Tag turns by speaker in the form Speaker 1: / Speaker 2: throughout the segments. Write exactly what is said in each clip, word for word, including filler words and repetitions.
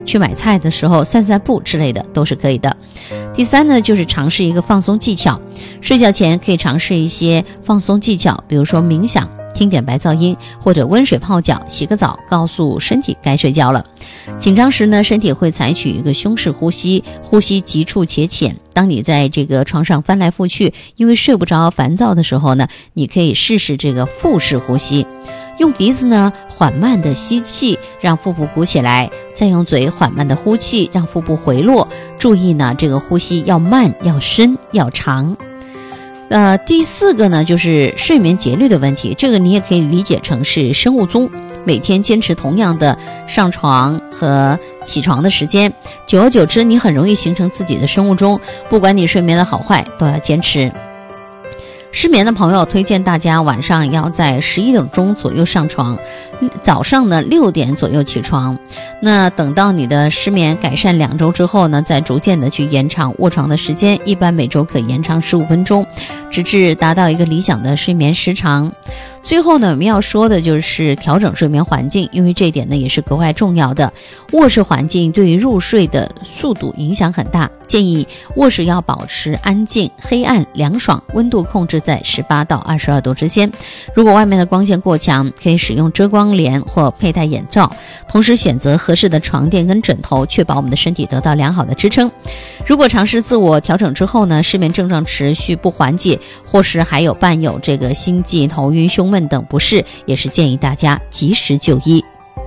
Speaker 1: 去买菜的时候散散步之类的都是可以的。第三呢，就是尝试一个放松技巧，睡觉前可以尝试一些放松技巧，比如说冥想、听点白噪音，或者温水泡脚、洗个澡，告诉身体该睡觉了。紧张时呢，身体会采取一个胸式呼吸，呼吸急促且浅。当你在这个床上翻来覆去，因为睡不着烦躁的时候呢，你可以试试这个腹式呼吸，用鼻子呢缓慢的吸气，让腹部鼓起来，再用嘴缓慢的呼气，让腹部回落。注意呢，这个呼吸要慢、要深、要长。呃，第四个呢，就是睡眠节律的问题，这个你也可以理解成是生物钟，每天坚持同样的上床和起床的时间，久而久之，你很容易形成自己的生物钟，不管你睡眠的好坏，都要坚持。失眠的朋友推荐大家晚上要在十一点钟左右上床，早上呢六点左右起床。那等到你的失眠改善两周之后呢，再逐渐的去延长卧床的时间，一般每周可延长十五分钟，直至达到一个理想的睡眠时长。最后呢，我们要说的就是调整睡眠环境，因为这一点呢也是格外重要的。卧室环境对于入睡的速度影响很大，建议卧室要保持安静、黑暗、凉爽，温度控制在十八到二十二度之间。如果外面的光线过强，可以使用遮光帘或佩戴眼罩，同时选择合适的床垫跟枕头，确保我们的身体得到良好的支撑。如果尝试自我调整之后呢，失眠症状持续不缓解，或是还有伴有这个心悸、头晕、胸闷等不适，也是建议大家及时就医。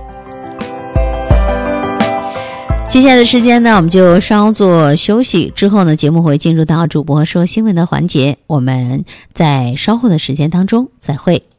Speaker 1: 接下来的时间呢，我们就稍作休息，之后呢，节目会进入到主播说新闻的环节，我们在稍后的时间当中再会。